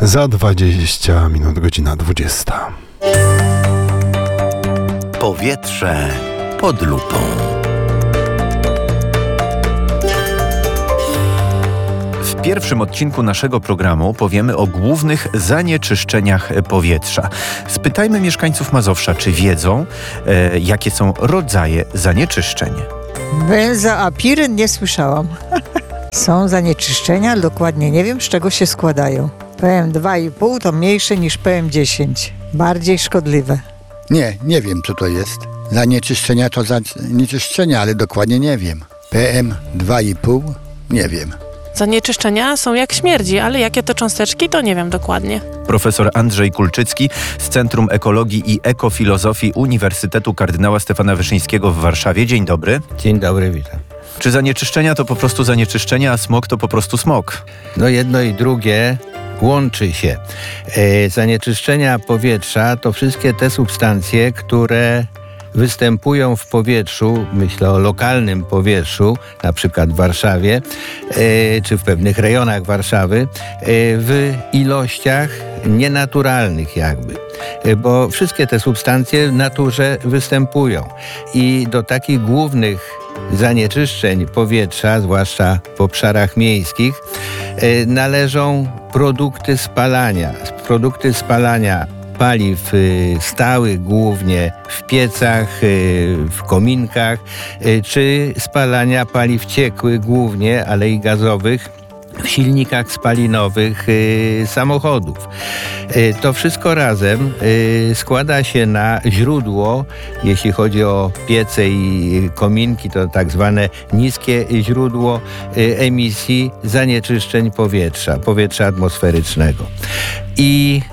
Za 20 minut, godzina 20. Powietrze pod lupą. W pierwszym odcinku naszego programu powiemy o głównych zanieczyszczeniach powietrza. Spytajmy mieszkańców Mazowsza, czy wiedzą, jakie są rodzaje zanieczyszczeń. Benzoapiryn nie słyszałam. Są zanieczyszczenia, ale dokładnie nie wiem, z czego się składają. PM2,5 to mniejsze niż PM10. Bardziej szkodliwe. Nie wiem, co to jest. Zanieczyszczenia to zanieczyszczenia, ale dokładnie nie wiem. PM2,5 nie wiem. Zanieczyszczenia są jak śmierdzi, ale jakie to cząsteczki, to nie wiem dokładnie. Profesor Andrzej Kulczycki z Centrum Ekologii i Ekofilozofii Uniwersytetu Kardynała Stefana Wyszyńskiego w Warszawie. Dzień dobry. Dzień dobry, witam. Czy zanieczyszczenia to po prostu zanieczyszczenia, a smog to po prostu smog? No jedno i drugie łączy się. Zanieczyszczenia powietrza to wszystkie te substancje, które występują w powietrzu, myślę o lokalnym powietrzu, na przykład w Warszawie, czy w pewnych rejonach Warszawy, w ilościach nienaturalnych jakby. Bo wszystkie te substancje w naturze występują. I do takich głównych zanieczyszczeń powietrza, zwłaszcza w obszarach miejskich, należą produkty spalania. Produkty spalania paliw stałych, głównie w piecach, w kominkach, czy spalania paliw ciekłych, głównie, ale i gazowych, w silnikach spalinowych samochodów. To wszystko razem składa się na źródło, jeśli chodzi o piece i kominki, to tak zwane niskie źródło emisji zanieczyszczeń powietrza atmosferycznego. I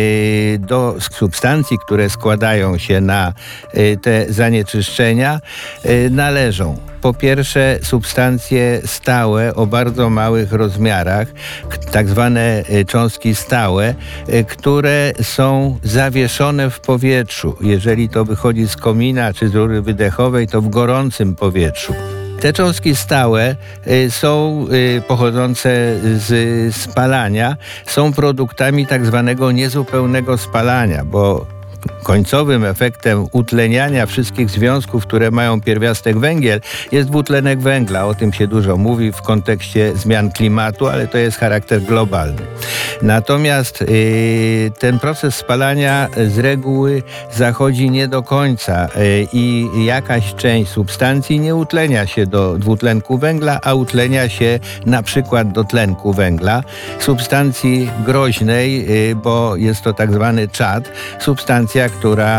do substancji, które składają się na te zanieczyszczenia, należą po pierwsze substancje stałe o bardzo małych rozmiarach, tak zwane cząstki stałe, które są zawieszone w powietrzu. Jeżeli to wychodzi z komina czy z rury wydechowej, to w gorącym powietrzu. Te cząstki stałe są pochodzące z spalania, są produktami tak zwanego niezupełnego spalania, bo końcowym efektem utleniania wszystkich związków, które mają pierwiastek węgiel, jest dwutlenek węgla. O tym się dużo mówi w kontekście zmian klimatu, ale to jest charakter globalny. Natomiast ten proces spalania z reguły zachodzi nie do końca i jakaś część substancji nie utlenia się do dwutlenku węgla, a utlenia się na przykład do tlenku węgla, substancji groźnej, bo jest to tak zwany czad, substancja, która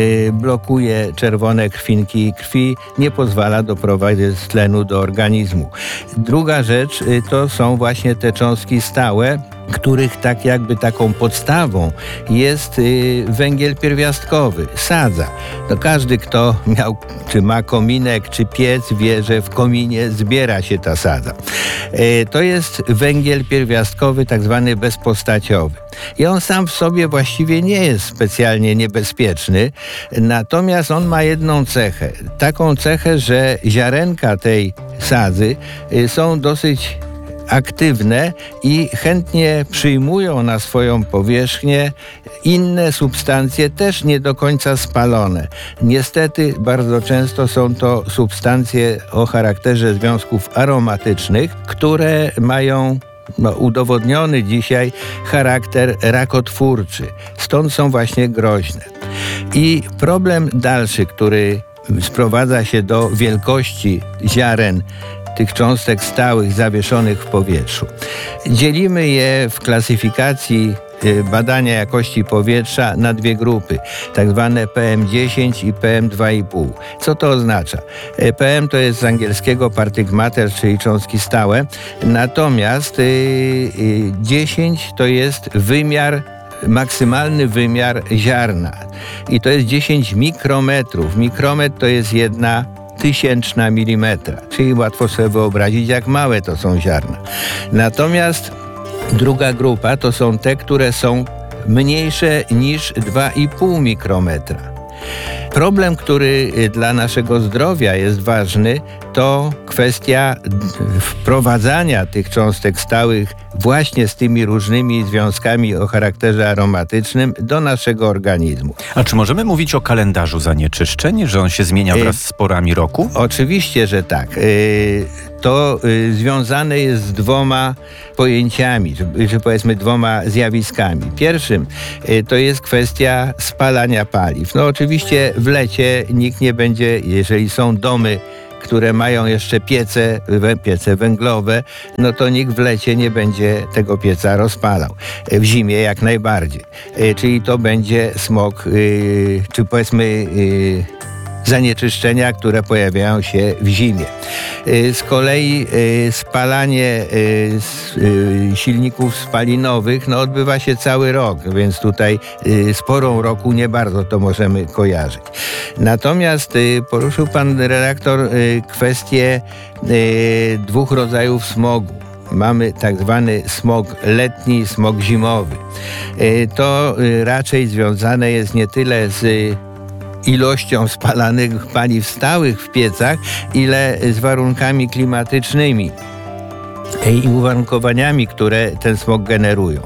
blokuje czerwone krwinki krwi, nie pozwala doprowadzić tlenu do organizmu. Druga rzecz to są właśnie te cząstki stałe, których tak jakby taką podstawą jest węgiel pierwiastkowy, sadza. No każdy, kto miał, czy ma kominek, czy piec, wie, że w kominie zbiera się ta sadza. To jest węgiel pierwiastkowy, tak zwany bezpostaciowy. I on sam w sobie właściwie nie jest specjalnie niebezpieczny, natomiast on ma jedną cechę. Taką cechę, że ziarenka tej sadzy są dosyć aktywne i chętnie przyjmują na swoją powierzchnię inne substancje, też nie do końca spalone. Niestety bardzo często są to substancje o charakterze związków aromatycznych, które mają udowodniony dzisiaj charakter rakotwórczy. Stąd są właśnie groźne. I problem dalszy, który sprowadza się do wielkości ziaren tych cząstek stałych zawieszonych w powietrzu. Dzielimy je w klasyfikacji badania jakości powietrza na dwie grupy, tak zwane PM10 i PM2,5. Co to oznacza? PM to jest z angielskiego particle matter, czyli cząstki stałe, natomiast 10 to jest maksymalny wymiar ziarna i to jest 10 mikrometrów. Mikrometr to jest 1/1000 milimetra, czyli łatwo sobie wyobrazić, jak małe to są ziarna. Natomiast druga grupa to są te, które są mniejsze niż 2,5 mikrometra. Problem, który dla naszego zdrowia jest ważny, to kwestia wprowadzania tych cząstek stałych właśnie z tymi różnymi związkami o charakterze aromatycznym do naszego organizmu. A czy możemy mówić o kalendarzu zanieczyszczeń, że on się zmienia wraz z porami roku? Oczywiście, że tak. To związane jest z dwoma pojęciami, czy powiedzmy dwoma zjawiskami. Pierwszym to jest kwestia spalania paliw. No oczywiście w lecie nikt nie będzie, jeżeli są domy, które mają jeszcze piece węglowe, no to nikt w lecie nie będzie tego pieca rozpalał. W zimie jak najbardziej. Czyli to będzie smog, czy powiedzmy zanieczyszczenia, które pojawiają się w zimie. Z kolei spalanie silników spalinowych odbywa się cały rok, więc tutaj z porą roku nie bardzo to możemy kojarzyć. Natomiast poruszył pan redaktor kwestię dwóch rodzajów smogu. Mamy tak zwany smog letni, smog zimowy. To raczej związane jest nie tyle z ilością spalanych paliw stałych w piecach, ile z warunkami klimatycznymi i uwarunkowaniami, które ten smog generują.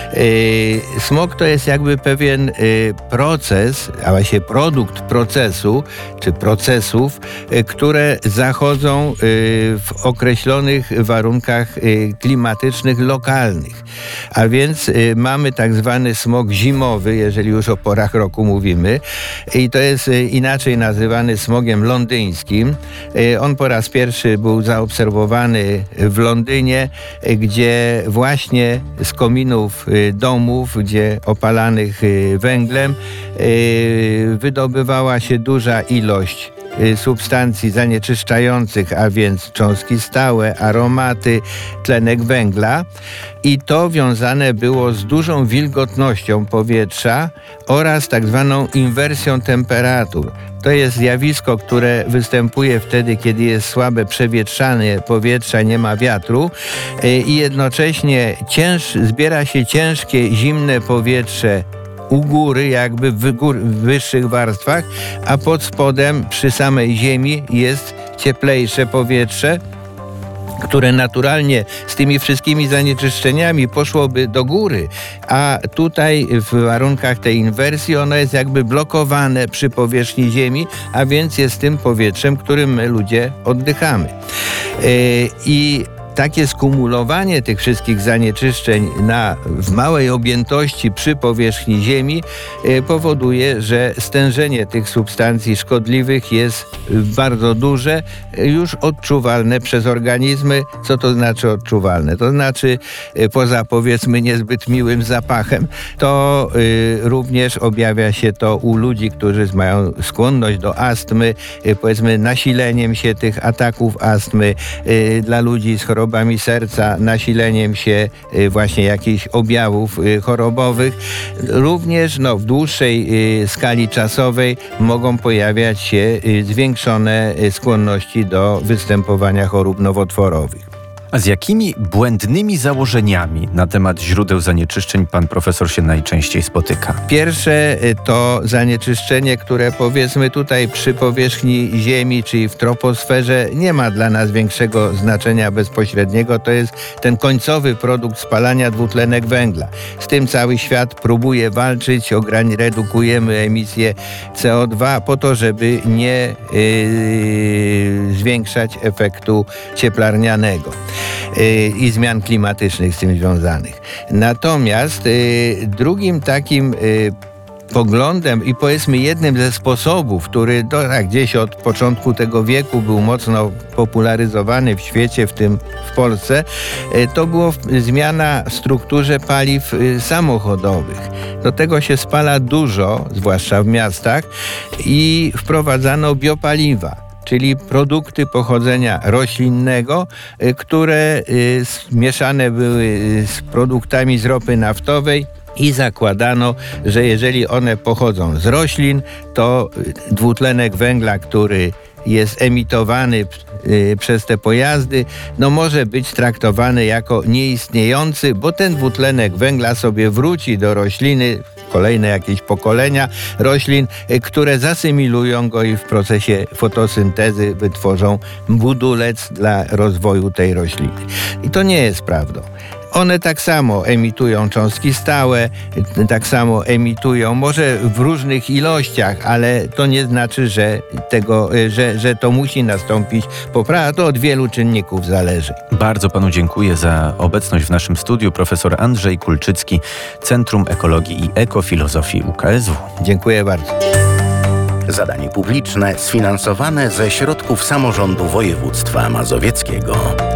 Smog to jest jakby pewien proces, a właściwie produkt procesu, czy procesów, które zachodzą w określonych warunkach klimatycznych lokalnych. A więc mamy tak zwany smog zimowy, jeżeli już o porach roku mówimy, i to jest inaczej nazywany smogiem londyńskim. On po raz pierwszy był zaobserwowany w Londynie, gdzie właśnie z kominów domów, gdzie opalanych węglem, wydobywała się duża ilość substancji zanieczyszczających, a więc cząstki stałe, aromaty, tlenek węgla, i to wiązane było z dużą wilgotnością powietrza oraz tak zwaną inwersją temperatur. To jest zjawisko, które występuje wtedy, kiedy jest słabe przewietrzanie powietrza, nie ma wiatru i jednocześnie zbiera się ciężkie, zimne powietrze u góry, jakby w wyższych warstwach, a pod spodem przy samej ziemi jest cieplejsze powietrze, które naturalnie z tymi wszystkimi zanieczyszczeniami poszłoby do góry, a tutaj w warunkach tej inwersji ono jest jakby blokowane przy powierzchni ziemi, a więc jest tym powietrzem, którym my ludzie oddychamy. I takie skumulowanie tych wszystkich zanieczyszczeń w małej objętości przy powierzchni Ziemi powoduje, że stężenie tych substancji szkodliwych jest bardzo duże, już odczuwalne przez organizmy. Co to znaczy odczuwalne? To znaczy poza powiedzmy niezbyt miłym zapachem, to również objawia się to u ludzi, którzy mają skłonność do astmy, powiedzmy nasileniem się tych ataków astmy, dla ludzi z chorobami serca, nasileniem się właśnie jakichś objawów chorobowych. Również w dłuższej skali czasowej mogą pojawiać się zwiększone skłonności do występowania chorób nowotworowych. A z jakimi błędnymi założeniami na temat źródeł zanieczyszczeń pan profesor się najczęściej spotyka? Pierwsze to zanieczyszczenie, które powiedzmy tutaj przy powierzchni Ziemi, czyli w troposferze, nie ma dla nas większego znaczenia bezpośredniego. To jest ten końcowy produkt spalania dwutlenek węgla. Z tym cały świat próbuje walczyć, redukujemy emisję CO2 po to, żeby nie zwiększać efektu cieplarnianego i zmian klimatycznych z tym związanych. Natomiast drugim takim poglądem i powiedzmy jednym ze sposobów, który gdzieś od początku tego wieku był mocno popularyzowany w świecie, w tym w Polsce, to była zmiana w strukturze paliw samochodowych. Do tego się spala dużo, zwłaszcza w miastach, i wprowadzano biopaliwa, czyli produkty pochodzenia roślinnego, które mieszane były z produktami z ropy naftowej i zakładano, że jeżeli one pochodzą z roślin, to dwutlenek węgla, który jest emitowany przez te pojazdy, może być traktowany jako nieistniejący, bo ten dwutlenek węgla sobie wróci do rośliny kolejne jakieś pokolenia roślin, które zasymilują go i w procesie fotosyntezy wytworzą budulec dla rozwoju tej rośliny. I to nie jest prawdą. One tak samo emitują cząstki stałe, tak samo emitują, może w różnych ilościach, ale to nie znaczy, że to musi nastąpić poprawa. To od wielu czynników zależy. Bardzo panu dziękuję za obecność w naszym studiu. Profesor Andrzej Kulczycki, Centrum Ekologii i Ekofilozofii UKSW. Dziękuję bardzo. Zadanie publiczne sfinansowane ze środków samorządu województwa mazowieckiego.